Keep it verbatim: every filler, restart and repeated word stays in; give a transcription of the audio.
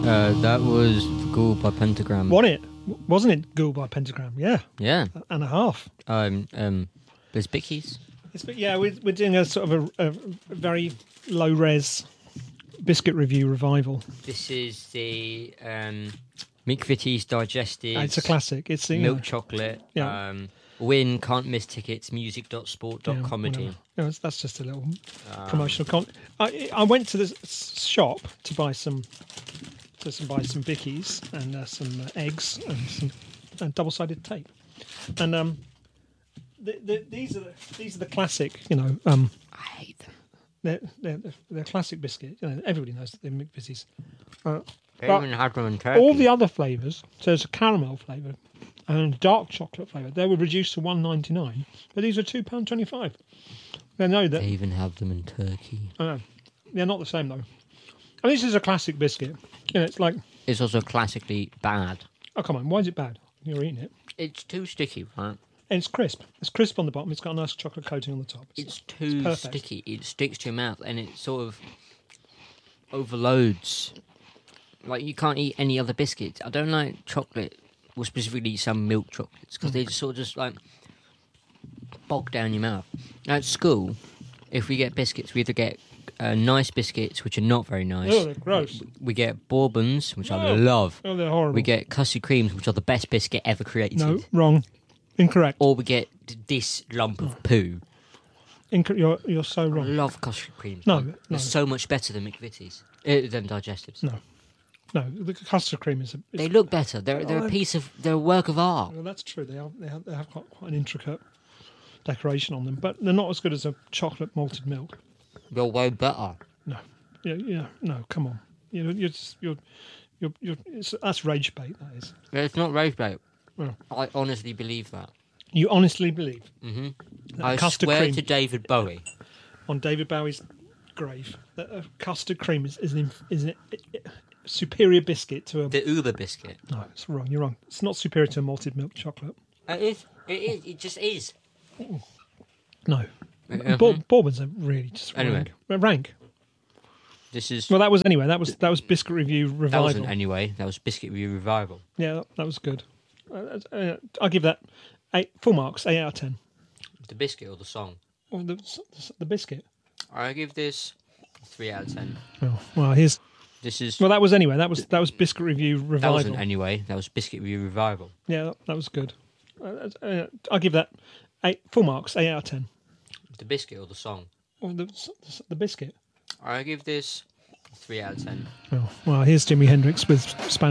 Uh, that was Ghoul by Pentagram. Won it, wasn't it? Ghoul by Pentagram, yeah. Yeah. And a half. Um, um, there's Bickies. It's, yeah, we're, we're doing a sort of a, a very low-res biscuit review revival. This is the um, McVitie's Digested. It's a classic. It's the, Milk know, chocolate. Yeah. Um, win, can't miss tickets, music dot sport dot comedy. Yeah, no, that's, that's just a little Um, promotional con. I, I went to the s- shop to buy some to some, buy some bickies and uh, some uh, eggs and some and double-sided tape. And um, the, the, these are the, these are the classic, you know. Um, I hate them. they're, they're, they're classic biscuit. You know, everybody knows that they're McVitie's. Uh, They but even had them in Turkey. all the other flavours, so there's a caramel flavour and a dark chocolate flavour, they were reduced to one ninety-nine, but these are two pounds twenty-five. They know that. They even have them in Turkey. I know. They're not the same though. And this is a classic biscuit. You know, it's like, It's also classically bad. oh come on, why is it bad? You're eating it. It's too sticky, right? And it's crisp. It's crisp on the bottom. It's got a nice chocolate coating on the top. It's too perfect. sticky. It sticks to your mouth and it sort of overloads. Like, you can't eat any other biscuits. I don't like chocolate, or specifically some milk chocolates, because they just sort of just like bog down your mouth. At school, if we get biscuits, we either get uh, nice biscuits, which are not very nice. Oh, they're gross. We get bourbons, which I Oh. love. Oh, they're horrible. We get custard creams, which are the best biscuit ever created. No, wrong. Incorrect. Or we get d- this lump of poo. Inc- you're, you're so I wrong. love custard creams. No, man. no. They're so much better than McVitie's. Uh, than Digestives. No. No, the custard cream is a... They look better. They're they're Oh, a piece of... They're a work of art. Well, that's true. They are. They have, they have quite, quite an intricate decoration on them, but they're not as good as a chocolate malted milk. They're way better. No, yeah, yeah, no. Come on, you know, you're just, you're, you're, you're it's, that's rage bait. That is. It's not rage bait. Well, I honestly believe that. you honestly believe hmm that I custard swear cream to David Bowie. on David Bowie's grave that a custard cream is is an inf- is a superior biscuit to a. The Uber biscuit. No, it's wrong. You're wrong. It's not superior to a malted milk chocolate. It is. It is. It just is. No, Mhm. Bou- bourbons are really just Anyway. rank. rank. This is... Well, that was anyway. That was that was biscuit review that revival. wasn't anyway. That was Biscuit Review Revival. Yeah, that, that was good. Uh, uh, I'll give that eight full marks, eight out of ten. The biscuit or the song? Oh, the, the biscuit. I give this three out of ten. Oh, well, here's. This is... Well, that was anyway. That was that was biscuit review that revival. wasn't anyway. That was Biscuit Review Revival. Yeah, that, that was good. Uh, uh, I'll give that eight full marks, eight out of ten. The biscuit or the song? Oh, the, the biscuit. I give this three out of ten. Oh, well, here's Jimi Hendrix with Spanish.